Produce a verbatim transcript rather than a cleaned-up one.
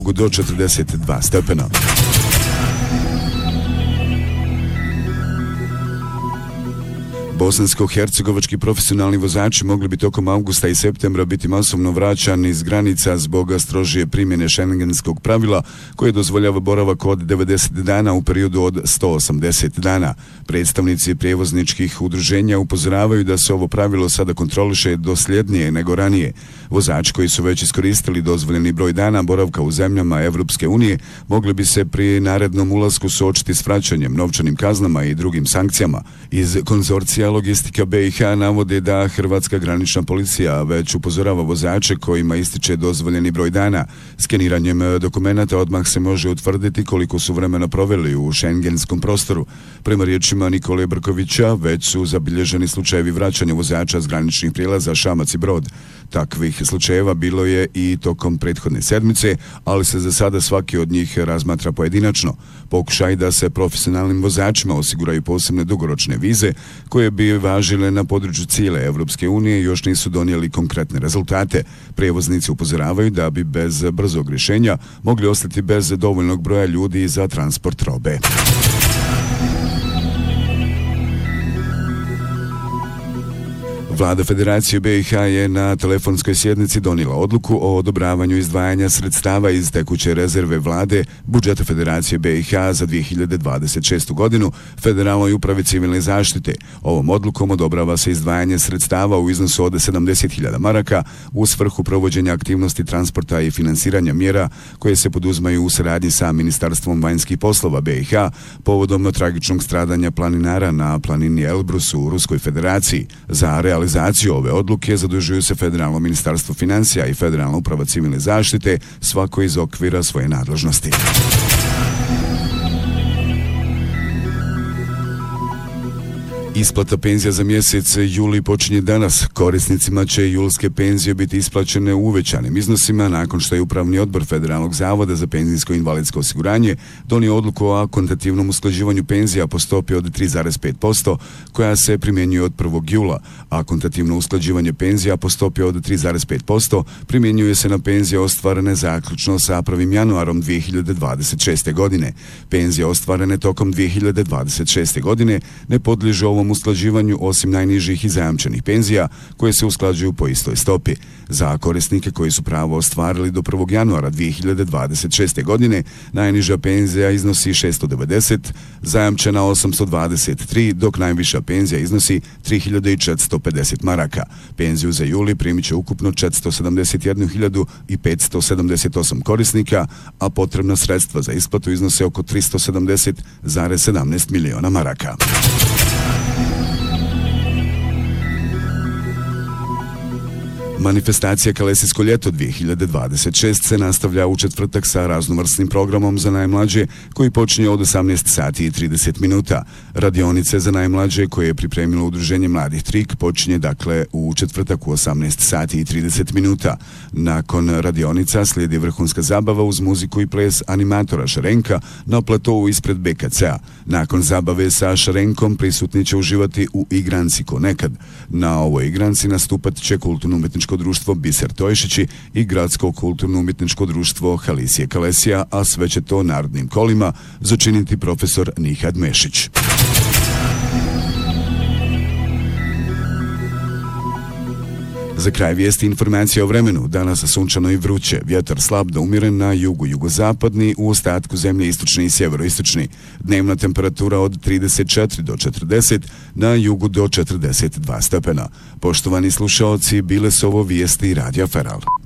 do četrdeset dva stepena. Bosansko-hercegovački profesionalni vozači mogli bi tokom avgusta i septembra biti masovno vraćani iz granica zbog strožije primjene šengenskog pravila koje dozvoljava boravak od devedeset dana u periodu od sto osamdeset dana. Predstavnici prijevozničkih udruženja upozoravaju da se ovo pravilo sada kontroliše dosljednije nego ranije. Vozači koji su već iskoristili dozvoljeni broj dana boravka u zemljama Evropske unije mogli bi se pri narednom ulasku suočiti s vraćanjem, novčanim kaznama i drugim sankcijama. Iz konzorcija Logistika B i H navode da Hrvatska granična policija već upozorava vozače kojima ističe dozvoljeni broj dana. Skeniranjem dokumenata odmah se može utvrditi koliko su vremena proveli u šengenskom prostoru. Prema riječima Nikole Brkovića, već su zabilježeni slučajevi vraćanja vozača s graničnih prijelaza Šamac i Brod. Takvih slučajeva bilo je i tokom prethodne sedmice, ali se za sada svaki od njih razmatra pojedinačno. Pokušaj da se profesionalnim vozačima osiguraju posebne dugoročne vize koje bi važile na području cijele Evropske unije još nisu donijeli konkretne rezultate. Prijevoznici upozoravaju da bi bez brzog rješenja mogli ostati bez dovoljnog broja ljudi za transport robe. Vlada Federacije B i H je na telefonskoj sjednici donijela odluku o odobravanju izdvajanja sredstava iz tekuće rezerve vlade budžeta Federacije B i H za dvije hiljade dvadeset šestu godinu Federalnoj upravi civilne zaštite. Ovom odlukom odobrava se izdvajanje sredstava u iznosu od sedamdeset hiljada maraka u svrhu provođenja aktivnosti transporta i finansiranja mjera koje se poduzmaju u saradnji sa Ministarstvom vanjskih poslova B i H povodom tragičnog stradanja planinara na planini Elbrus u Ruskoj federaciji. Za realizaciju ove odluke zadužuju se Federalno ministarstvo financija i Federalna uprava civilne zaštite, svako iz okvira svoje nadležnosti. Isplata penzija za mjesec juli počinje danas. Korisnicima će julske penzije biti isplaćene u uvećanim iznosima nakon što je Upravni odbor Federalnog zavoda za penzijsko i invalidsko osiguranje donio odluku o akontativnom usklađivanju penzija po stopi od tri zarez pet posto koja se primjenjuje od prvog jula. Akontativno usklađivanje penzija po stopi od tri zarez pet posto primjenjuje se na penzije ostvarene zaključno sa prvim januarom dvije hiljade dvadeset šeste. godine. Penzije ostvarene tokom dvije hiljade dvadeset šeste. godine ne podliježu ovom usklađivanju osim najnižih i zajamčenih penzija koje se usklađuju po istoj stopi. Za korisnike koji su pravo ostvarili do prvog januara dvije hiljade dvadeset šeste. godine najniža penzija iznosi šesto devedeset, zajamčena osamsto dvadeset tri, dok najviša penzija iznosi tri hiljade četiristo pedeset maraka. Penziju za juli primit će ukupno četiristo sedamdeset jednu hiljadu petsto sedamdeset osam korisnika, a potrebna sredstva za isplatu iznose oko tristo sedamdeset zarez sedamnaest miliona maraka. Manifestacija Kalesijsko ljeto dvije hiljade dvadeset šeste. se nastavlja u četvrtak sa raznovrsnim programom za najmlađe koji počinje od osamnaest sati i trideset minuta. Radionice za najmlađe koje je pripremilo Udruženje mladih Trik počinje dakle u četvrtak u osamnaest sati i trideset minuta. Nakon radionica slijedi vrhunska zabava uz muziku i ples animatora Šarenka na platovu ispred B K C-a. Nakon zabave sa Šarenkom prisutni će uživati u igranci ko nekad. Na ovoj igranci nastupat će kulturno-umjetničko društvo Biser Tojšići i gradsko kulturno-umjetničko društvo Halisije Kalesija, a sve će to narodnim kolima začiniti profesor Nihad Mešić. Za kraj vijesti informacija o vremenu. Danas sunčano i vruće, vjetar slab do umjeren na jugu, jugozapadni, u ostatku zemlje istočni i sjeveroistočni. Dnevna temperatura od trideset četiri do četrdeset, na jugu do četrdeset dva stepena. Poštovani slušaoci, bile su ovo vijesti Radija Feral.